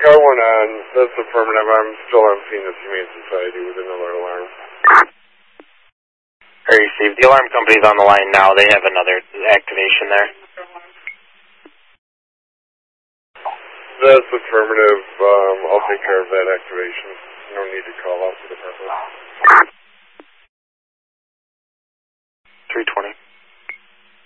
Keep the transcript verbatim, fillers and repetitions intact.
car went on. That's affirmative. I'm still on Phoenix Humane Society with another alarm. I received. The alarm company's on the line now. They have another activation there. That's affirmative. Um, I'll take care of that activation.